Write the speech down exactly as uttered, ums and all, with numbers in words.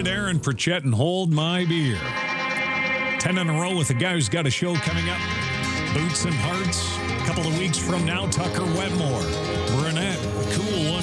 with Aaron Pritchett and Hold My Beer. Ten in a row with the guy who's got a show coming up. Boots and Hearts. A couple of weeks from now, Tucker Wetmore. Brunette, Cool one